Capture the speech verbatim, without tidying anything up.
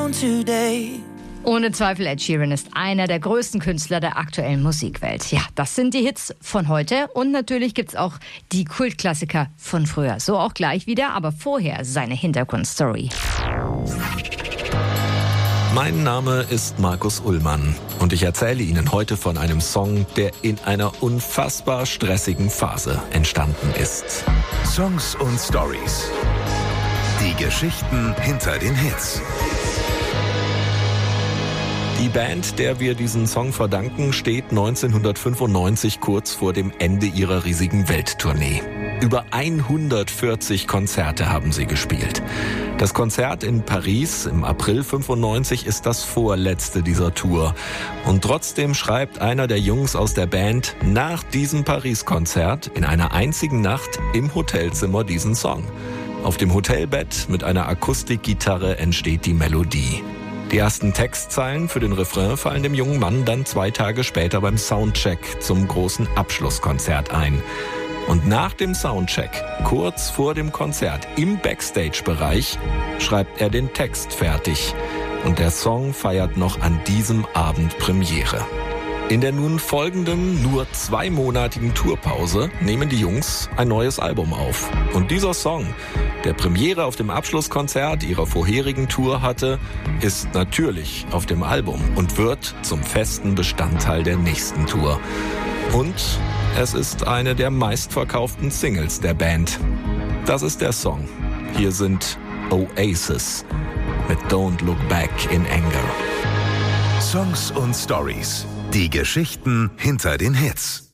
down today. Ohne Zweifel, Ed Sheeran ist einer der größten Künstler der aktuellen Musikwelt. Ja, das sind die Hits von heute und natürlich gibt's auch die Kultklassiker von früher. So auch gleich wieder, aber vorher seine Hintergrundstory. Mein Name ist Markus Ullmann und ich erzähle Ihnen heute von einem Song, der in einer unfassbar stressigen Phase entstanden ist. Songs und Stories. Die Geschichten hinter den Hits. Die Band, der wir diesen Song verdanken, steht neunzehnhundertfünfundneunzig kurz vor dem Ende ihrer riesigen Welttournee. Über hundertvierzig Konzerte haben sie gespielt. Das Konzert in Paris im April fünfundneunzig ist das vorletzte dieser Tour. Und trotzdem schreibt einer der Jungs aus der Band nach diesem Paris-Konzert in einer einzigen Nacht im Hotelzimmer diesen Song. Auf dem Hotelbett mit einer Akustikgitarre entsteht die Melodie. Die ersten Textzeilen für den Refrain fallen dem jungen Mann dann zwei Tage später beim Soundcheck zum großen Abschlusskonzert ein. Und nach dem Soundcheck, kurz vor dem Konzert, im Backstage-Bereich, schreibt er den Text fertig. Und der Song feiert noch an diesem Abend Premiere. In der nun folgenden, nur zweimonatigen Tourpause nehmen die Jungs ein neues Album auf. Und dieser Song, der Premiere auf dem Abschlusskonzert ihrer vorherigen Tour hatte, ist natürlich auf dem Album und wird zum festen Bestandteil der nächsten Tour. Und es ist eine der meistverkauften Singles der Band. Das ist der Song. Hier sind Oasis mit Don't Look Back in Anger. Songs und Stories. Die Geschichten hinter den Hits.